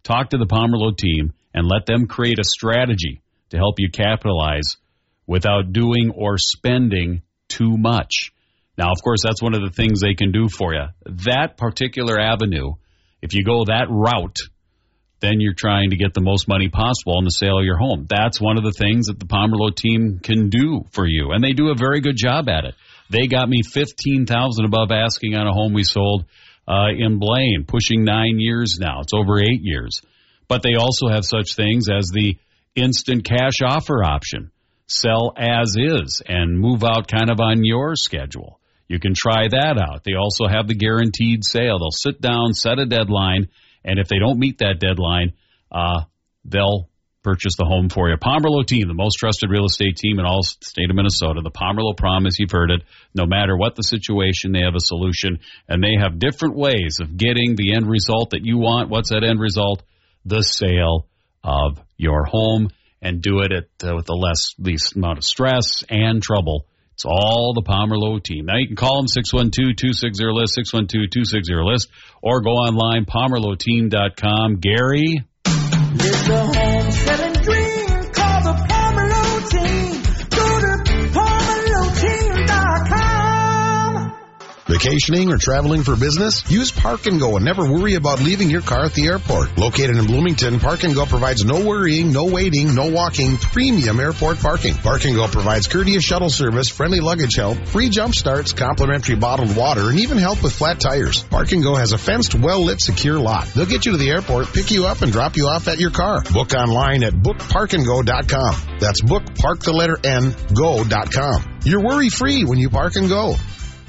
talk to the Pomerleau team and let them create a strategy to help you capitalize without doing or spending too much. Now, of course, that's one of the things they can do for you. That particular avenue, if you go that route, then you're trying to get the most money possible on the sale of your home. That's one of the things that the Pomerleau team can do for you, and they do a very good job at it. They got me $15,000 above asking on a home we sold in Blaine, pushing 9 years now. It's over 8 years. But they also have such things as the instant cash offer option. Sell as is and move out kind of on your schedule. You can try that out. They also have the guaranteed sale. They'll sit down, set a deadline, and if they don't meet that deadline, they'll purchase the home for you. Pomerleau team, the most trusted real estate team in all the state of Minnesota. The Pomerleau Promise, you've heard it. No matter what the situation, they have a solution, and they have different ways of getting the end result that you want. What's that end result? The sale of your home, and do it with the least amount of stress and trouble. It's all the Pomerleau team. Now you can call them 612-260-LIST, 612-260-LIST, or go online, PomerleauTeam.com. Gary? It's a home selling dream. Call the Pomerleau team. Go to PomerleauTeam.com. Vacationing or traveling for business? Use Park and Go and never worry about leaving your car at the airport. Located in Bloomington, Park and Go provides no worrying, no waiting, no walking, premium airport parking. Park and Go provides courteous shuttle service, friendly luggage help, free jump starts, complimentary bottled water, and even help with flat tires. Park and Go has a fenced, well-lit, secure lot. They'll get you to the airport, pick you up, and drop you off at your car. Book online at bookparkandgo.com. That's bookpark_go.com. You're worry-free when you Park and Go.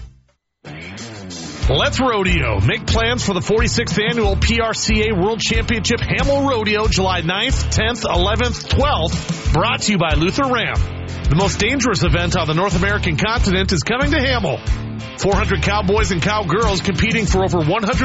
Let's Rodeo. Make plans for the 46th Annual PRCA World Championship Hamel Rodeo, July 9th, 10th, 11th, 12th. Brought to you by Luther Ram. The most dangerous event on the North American continent is coming to Hamel. 400 cowboys and cowgirls competing for over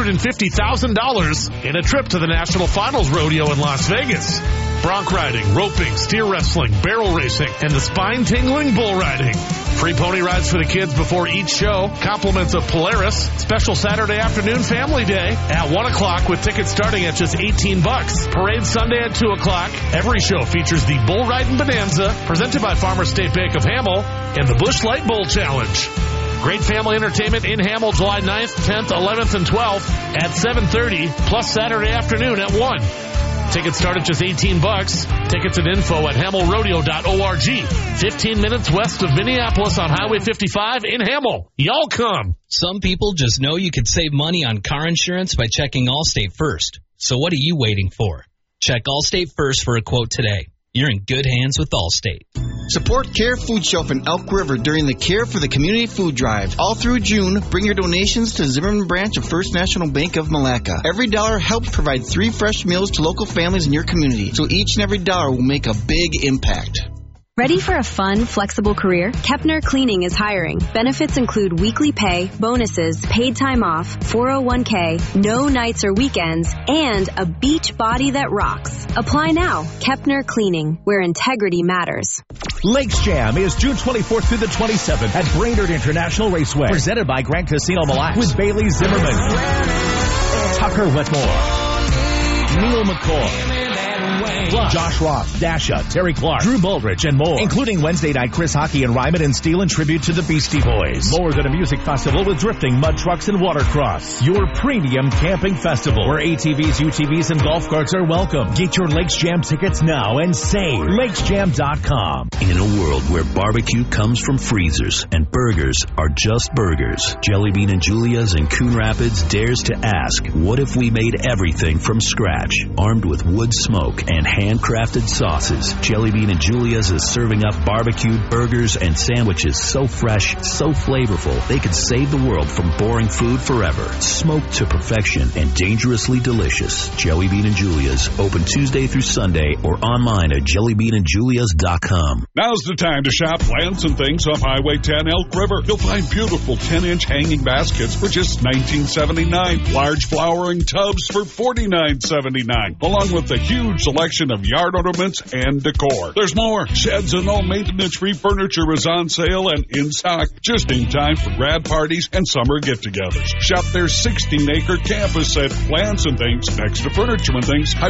$150,000 in a trip to the National Finals Rodeo in Las Vegas. Bronc riding, roping, steer wrestling, barrel racing, and the spine-tingling bull riding. Free pony rides for the kids before each show. Compliments of Polaris. Special Saturday afternoon family day at 1 o'clock with tickets starting at just $18. Parade Sunday at 2 o'clock. Every show features the Bull Riding Bonanza, presented by Farmers State Bank of Hamel, and the Busch Light Bull Challenge. Great family entertainment in Hamel, July 9th, 10th, 11th, and 12th at 7:30, plus Saturday afternoon at 1. Tickets start at just $18. Tickets and info at hamelrodeo.org. 15 minutes west of Minneapolis on Highway 55 in Hamel. Y'all come. Some people just know you could save money on car insurance by checking Allstate first. So what are you waiting for? Check Allstate first for a quote today. You're in good hands with Allstate. Support Care Food Shelf in Elk River during the Care for the Community Food Drive. All through June, bring your donations to Zimmerman branch of First National Bank of Malacca. Every dollar helps provide 3 fresh meals to local families in your community, so each and every dollar will make a big impact. Ready for a fun, flexible career? Kepner Cleaning is hiring. Benefits include weekly pay, bonuses, paid time off, 401k, no nights or weekends, and a beach body that rocks. Apply now. Kepner Cleaning, where integrity matters. Lakes Jam is June 24th through the 27th at Brainerd International Raceway. Presented by Grand Casino Mille Lacs with Bailey Zimmerman, Tucker Wetmore, Neil McCoy, plus Josh Roth, Dasha, Terry Clark, Drew Baldridge, and more, including Wednesday night Chris Hockey and Ryman and Steel in tribute to the Beastie Boys. More than a music festival with drifting, mud trucks, and watercross. Your premium camping festival where ATVs, UTVs, and golf carts are welcome. Get your Lakes Jam tickets now and save. LakesJam.com. In a world where barbecue comes from freezers and burgers are just burgers, Jelly Bean and Julia's in Coon Rapids dares to ask, what if we made everything from scratch? Armed with wood smoke and handcrafted sauces, Jelly Bean and Julia's is serving up barbecued burgers and sandwiches so fresh, so flavorful, they could save the world from boring food forever. Smoked to perfection and dangerously delicious. Jelly Bean and Julia's, open Tuesday through Sunday or online at jellybeanandjulias.com. Now's the time to shop Plants and Things off Highway 10 Elk River. You'll find beautiful 10-inch hanging baskets for just $19.79. Large flowering tubs for $49.79, along with a huge selection of yard ornaments and decor. There's more. Sheds and all maintenance-free furniture is on sale and in stock, just in time for grad parties and summer get-togethers. Shop their 16-acre campus at Plants and Things next to Furniture and Things.